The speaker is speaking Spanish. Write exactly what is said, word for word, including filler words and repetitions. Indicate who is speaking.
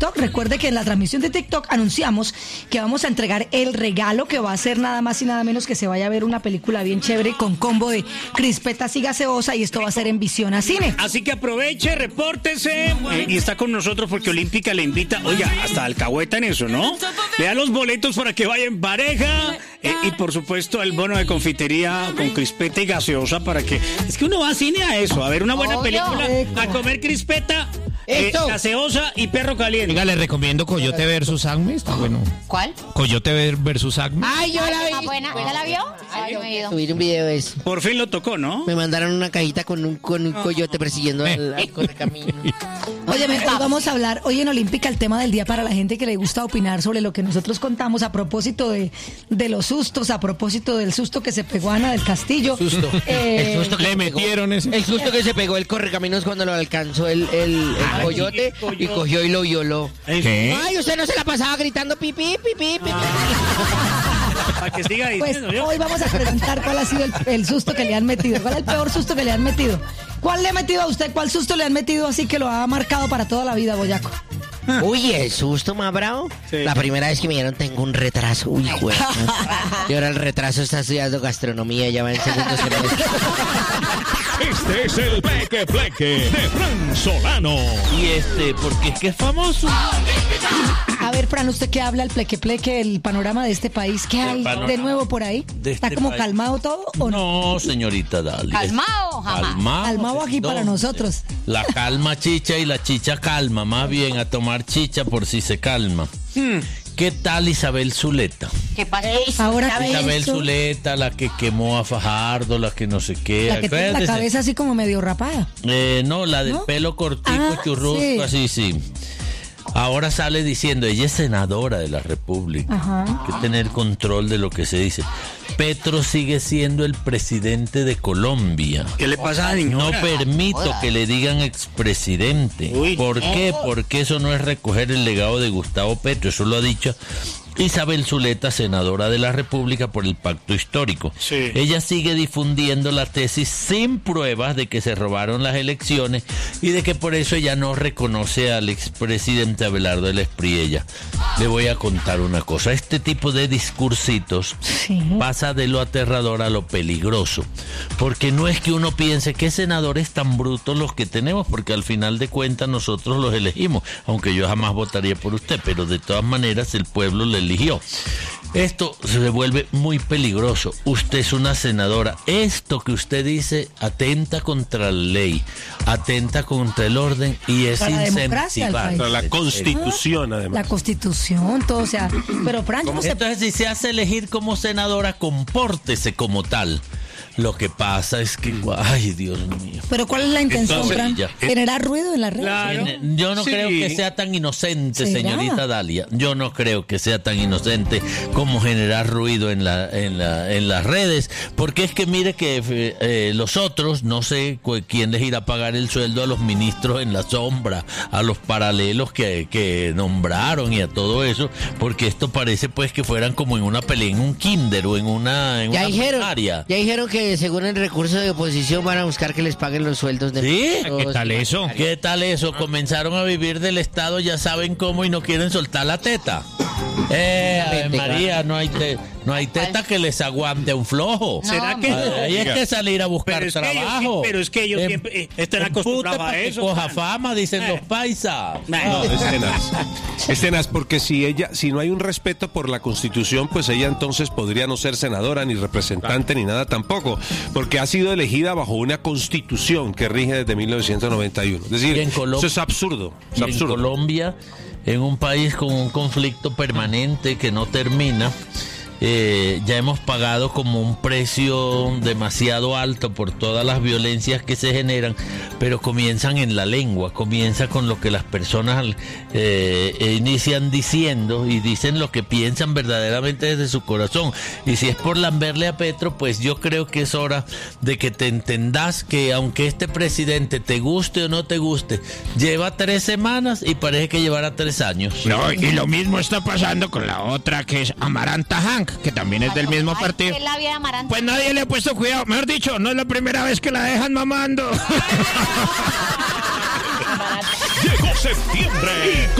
Speaker 1: TikTok. Recuerde que en la transmisión de TikTok anunciamos que vamos a entregar el regalo que va a ser nada más y nada menos que se vaya a ver una película bien chévere con combo de crispetas y gaseosa, y esto va a ser en Visión a Cine.
Speaker 2: Así que aproveche, repórtese eh, y está con nosotros porque Olímpica le invita, oiga, hasta alcahueta en eso, ¿no? Le da los boletos para que vaya en pareja eh, y por supuesto el bono de confitería con crispeta y gaseosa para que... Es que uno va a cine a eso, a ver una buena película, a comer crispeta, eh, gaseosa y perro caliente.
Speaker 3: Venga, le recomiendo Coyote versus Acme, está bueno.
Speaker 4: ¿Cuál?
Speaker 3: Coyote versus Acme.
Speaker 4: Ay, yo la vi. Buena. ¿Usted la vio? Ay, yo me he ido.
Speaker 5: Subir un video de eso.
Speaker 2: Por fin lo tocó, ¿no?
Speaker 5: Me mandaron una cajita con un, con un coyote persiguiendo al, al correcamino.
Speaker 1: Oye, hoy vamos a hablar hoy en Olímpica el tema del día para la gente que le gusta opinar sobre lo que nosotros contamos a propósito de, de los sustos, a propósito del susto que se pegó a Ana del Castillo.
Speaker 5: Susto.
Speaker 1: Eh,
Speaker 5: el susto que
Speaker 3: le
Speaker 5: pegó,
Speaker 3: metieron ese.
Speaker 5: El susto que se pegó el correcaminos cuando lo alcanzó el, el, el
Speaker 2: Ay,
Speaker 5: coyote y cogió y lo violó.
Speaker 3: ¿Qué?
Speaker 5: Ay, usted no se la pasaba gritando pipí, pipí, pipí.
Speaker 2: Para que siga
Speaker 1: Pues
Speaker 2: diciendo, ¿yo?
Speaker 1: hoy vamos a preguntar cuál ha sido el, el susto que le han metido, cuál es el peor susto que le han metido. ¿Cuál le ha metido a usted? ¿Cuál susto le han metido así que lo ha marcado para toda la vida, Boyaco?
Speaker 5: Uy, el susto más bravo.
Speaker 2: Sí.
Speaker 5: La primera vez que me dieron tengo un retraso. Uy, güey. Y ahora el retraso está estudiando gastronomía, ya va en segundo semestre.
Speaker 6: Este es el Pleque Pleque de Fran Solano.
Speaker 7: Y este, porque es que es famoso.
Speaker 1: A ver, Fran, ¿usted qué habla? El pleque pleque, el panorama de este país. ¿Qué hay de nuevo por ahí? ¿Está
Speaker 7: este
Speaker 1: como
Speaker 7: país.
Speaker 1: calmado todo o no?
Speaker 7: No, señorita Dalia.
Speaker 4: ¿Calmado? Jamás.
Speaker 7: Calmado.
Speaker 1: Calmado aquí para nosotros.
Speaker 7: La calma chicha y la chicha calma. Más bien a tomar chicha por si se calma.
Speaker 2: Hmm.
Speaker 7: ¿Qué tal Isabel Zuleta?
Speaker 4: ¿Qué pasa?
Speaker 1: Ahora que
Speaker 7: Isabel
Speaker 1: eso,
Speaker 7: Zuleta, la que quemó a Fajardo, la que no sé qué.
Speaker 1: la que tiene la
Speaker 7: acuérdese.
Speaker 1: cabeza así como medio rapada.
Speaker 7: Eh, no, la del
Speaker 1: ¿No?
Speaker 7: pelo cortico,
Speaker 1: Ah,
Speaker 7: churrusco,
Speaker 1: sí.
Speaker 7: así, sí. Ahora sale diciendo, ella es senadora de la República.
Speaker 1: Ajá.
Speaker 7: Hay que tener control de lo que se dice. Petro sigue siendo el presidente de Colombia.
Speaker 2: ¿Qué le pasa a la
Speaker 7: No
Speaker 2: señora?
Speaker 7: permito que le digan expresidente.
Speaker 2: Uy.
Speaker 7: ¿Por qué? Porque eso no es recoger el legado de Gustavo Petro. Eso lo ha dicho Isabel Zuleta, senadora de la República por el Pacto Histórico.
Speaker 2: Sí.
Speaker 7: Ella sigue difundiendo la tesis sin pruebas de que se robaron las elecciones y de que por eso ella no reconoce al expresidente Abelardo del Espriella. Le voy a contar una cosa. Este tipo de discursitos
Speaker 1: Sí.
Speaker 7: pasa de lo aterrador a lo peligroso. Porque no es que uno piense qué senadores tan brutos los que tenemos, porque al final de cuentas nosotros los elegimos, aunque yo jamás votaría por usted, pero de todas maneras el pueblo le eligió. Esto se vuelve muy peligroso. Usted es una senadora. Esto que usted dice atenta contra la ley, atenta contra el orden y es
Speaker 1: Contra la democracia del
Speaker 7: incentivar.
Speaker 1: país.
Speaker 6: Contra la Constitución, además.
Speaker 1: La Constitución, todo, o sea, pero Fran, yo no sé.
Speaker 7: Entonces, si se hace elegir como senadora, compórtese como tal. Lo que pasa es que, ay, Dios mío.
Speaker 1: Pero ¿cuál es la intención,
Speaker 7: Entonces,
Speaker 1: Fran?
Speaker 7: ya.
Speaker 1: ¿Generar ruido en la red?
Speaker 2: Claro.
Speaker 7: Yo no
Speaker 6: Sí.
Speaker 7: creo que sea tan inocente,
Speaker 1: ¿Será?
Speaker 7: señorita Dalia. Yo no creo que sea tan inocente como generar ruido en la, en la, en las redes, porque es que mire que eh, los otros, no sé cu- quién les irá a pagar el sueldo a los ministros en la sombra, a los paralelos que, que nombraron y a todo eso, porque esto parece pues que fueran como en una pelea, en un kinder o en una, en
Speaker 5: Ya
Speaker 7: una
Speaker 5: dijeron,
Speaker 7: primaria.
Speaker 5: ya dijeron que según el recurso de oposición van a buscar que les paguen los sueldos de...
Speaker 7: ¿Sí?
Speaker 3: ¿Qué tal eso?
Speaker 7: ¿Qué tal eso? Comenzaron a vivir del Estado, ya saben cómo, y no quieren soltar la teta. Eh, Ave María, no hay, te- no hay teta que les aguante a un flojo.
Speaker 4: No,
Speaker 2: ¿Será que
Speaker 4: hombre.
Speaker 7: Ahí es que salir a buscar
Speaker 2: Pero es que ellos
Speaker 7: trabajo.
Speaker 2: sí- pero es que ellos
Speaker 7: Em-
Speaker 2: siempre, eh, están
Speaker 7: emputa
Speaker 2: acostumbrados a
Speaker 7: pa' que
Speaker 2: eso,
Speaker 7: coja
Speaker 2: Fran.
Speaker 7: fama, dicen
Speaker 2: Eh.
Speaker 7: los paisas.
Speaker 6: No, es tenaz. Es tenaz porque si ella, si no hay un respeto por la Constitución, pues ella entonces podría no ser senadora, ni representante, ni nada tampoco, porque ha sido elegida bajo una Constitución que rige desde mil novecientos noventa y uno. Es decir,
Speaker 7: Y en Colom-
Speaker 6: eso es absurdo. Es
Speaker 7: Y en
Speaker 6: absurdo.
Speaker 7: Colombia, en un país con un conflicto permanente que no termina, eh, ya hemos pagado como un precio demasiado alto por todas las violencias que se generan, pero comienzan en la lengua, comienza con lo que las personas eh, inician diciendo y dicen lo que piensan verdaderamente desde su corazón. Y si es por lamberle a Petro, pues yo creo que es hora de que te entendas que aunque este presidente te guste o no te guste, lleva tres semanas y parece que llevará tres años.
Speaker 3: No, y lo mismo está pasando con la otra que es Amaranta Hank, que también es del mismo
Speaker 4: Ay,
Speaker 3: partido.
Speaker 4: ¿qué es la vida de Amaranta?
Speaker 3: Pues nadie le ha puesto cuidado. Mejor dicho, no es la primera vez que la dejan mamando.
Speaker 6: Llegó septiembre.